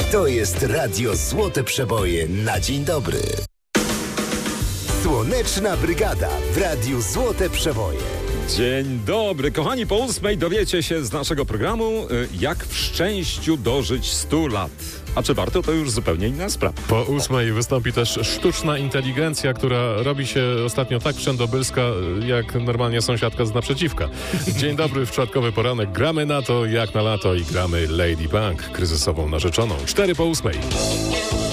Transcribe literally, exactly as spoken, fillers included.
To jest Radio Złote Przeboje na dzień dobry. Słoneczna Brygada w Radiu Złote Przeboje. Dzień dobry. Kochani, po ósmej dowiecie się z naszego programu, jak w szczęściu dożyć stu lat. A czy warto, to już zupełnie inna sprawa. Po ósmej wystąpi też sztuczna inteligencja, która robi się ostatnio tak wszędobylska, jak normalnie sąsiadka z naprzeciwka. Dzień dobry, w czwartkowy poranek. Gramy na to jak na lato i gramy Lady Punk, kryzysową narzeczoną. Cztery po ósmej.